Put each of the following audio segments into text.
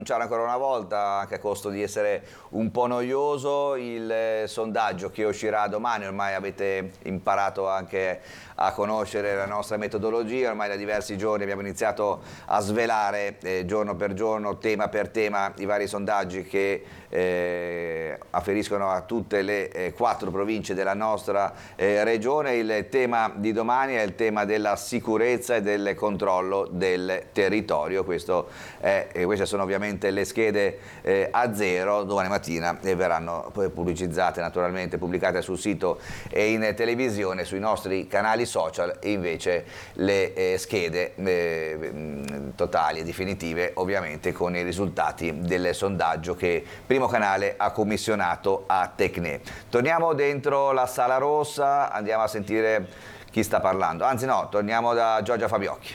C'era ancora una volta, anche a costo di essere un po' noioso, il sondaggio che uscirà domani. Ormai avete imparato anche a conoscere la nostra metodologia, ormai da diversi giorni abbiamo iniziato a svelare giorno per giorno, tema per tema, i vari sondaggi che afferiscono a tutte le 4 province della nostra regione. Il tema di domani è il tema della sicurezza e del controllo del territorio. Queste sono ovviamente le schede a zero. Domani mattina verranno poi pubblicizzate, naturalmente pubblicate sul sito e in televisione, sui nostri canali social, e invece le schede totali e definitive, ovviamente con i risultati del sondaggio che Primo Canale ha commissionato a Tecne. Torniamo dentro la Sala Rossa, andiamo a sentire chi sta parlando, anzi no, torniamo da Giorgia Fabiocchi.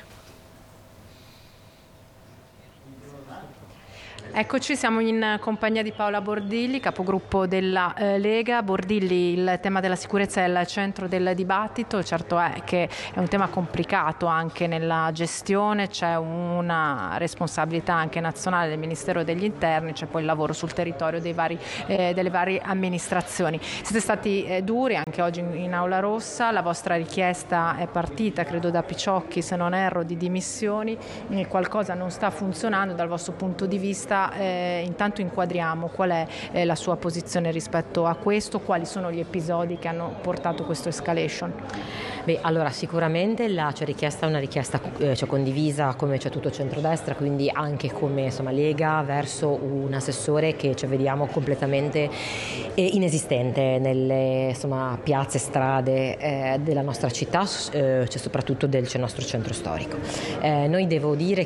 Eccoci, siamo in compagnia di Paola Bordilli, capogruppo della Lega. Bordilli, il tema della sicurezza è al centro del dibattito. Certo è che è un tema complicato anche nella gestione, c'è una responsabilità anche nazionale del Ministero degli Interni, c'è poi il lavoro sul territorio delle varie amministrazioni. Siete stati duri anche oggi in Aula Rossa, la vostra richiesta è partita, credo da Picciocchi se non erro, di dimissioni, qualcosa non sta funzionando dal vostro punto di vista. Intanto inquadriamo qual è la sua posizione rispetto a questo, quali sono gli episodi che hanno portato questo escalation. Beh, allora sicuramente c'è richiesta una richiesta condivisa, come c'è tutto il centrodestra, quindi anche come Lega, verso un assessore che vediamo completamente inesistente nelle piazze e strade della nostra città, soprattutto del nostro centro storico. Noi devo dire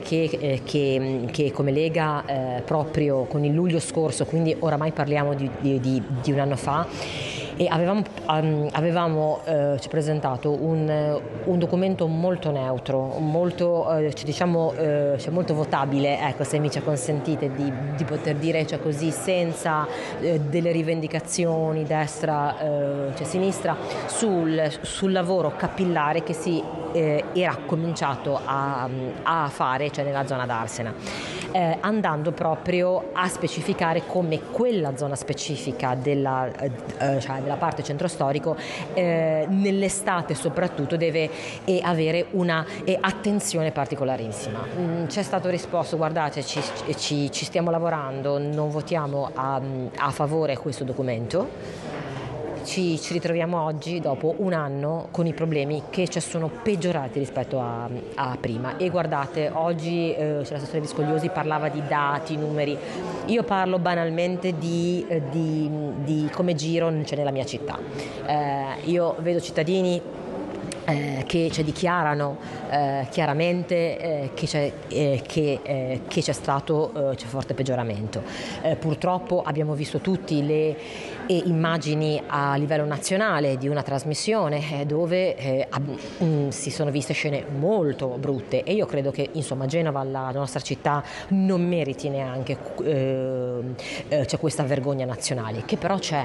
che come Lega proprio con il luglio scorso, quindi oramai parliamo di un anno fa, e avevamo presentato un documento molto neutro, molto votabile, ecco, se mi ci consentite di poter dire così, senza delle rivendicazioni destra sinistra, sul lavoro capillare che si era cominciato a fare nella zona d'Arsena, andando proprio a specificare come quella zona specifica della parte centro storico nell'estate soprattutto deve avere una attenzione particolarissima. C'è stato risposto: guardate, ci stiamo lavorando, non votiamo a favore questo documento. Ci ritroviamo oggi, dopo un anno, con i problemi che sono peggiorati rispetto a prima. E guardate, oggi l'assessore Viscogliosi parlava di dati, numeri. Io parlo banalmente di come giro nella mia città. Io vedo cittadini che dichiarano chiaramente che c'è stato forte peggioramento. Purtroppo abbiamo visto tutti le immagini a livello nazionale di una trasmissione dove si sono viste scene molto brutte, e io credo che Genova, la nostra città, non meriti neanche questa vergogna nazionale, che però c'è,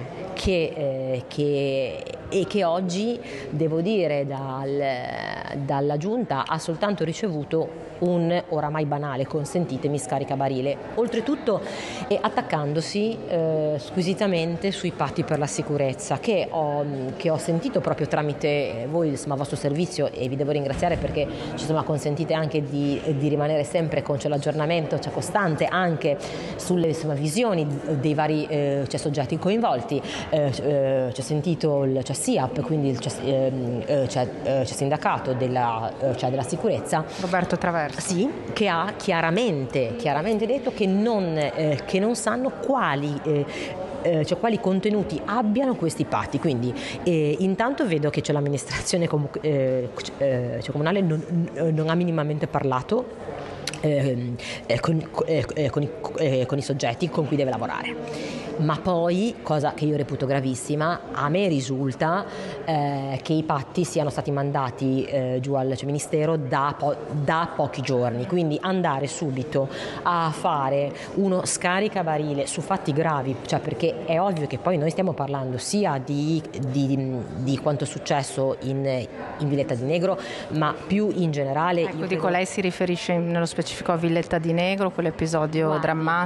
e che oggi, devo dire, dalla Giunta ha soltanto ricevuto un oramai banale, consentitemi, scaricabarile, oltretutto attaccandosi squisitamente sui patti per la sicurezza, che ho sentito proprio tramite voi, a vostro servizio, e vi devo ringraziare perché ci consentite anche di rimanere sempre con l'aggiornamento costante anche sulle visioni dei vari soggetti coinvolti. C'è sentito il SIAP, quindi c'è sindacato della sicurezza, Roberto Traverso, sì, che ha chiaramente detto che non sanno quali contenuti abbiano questi patti. Quindi intanto vedo che l'amministrazione comunale non ha minimamente parlato con i soggetti con cui deve lavorare. Ma poi, cosa che io reputo gravissima, a me risulta che i patti siano stati mandati giù al Ministero da pochi giorni, quindi andare subito a fare uno scaricabarile su fatti gravi, perché è ovvio che poi noi stiamo parlando sia di quanto è successo in Villetta di Negro, ma più in generale. Ecco, lei si riferisce nello specifico a Villetta di Negro, quell'episodio drammatico?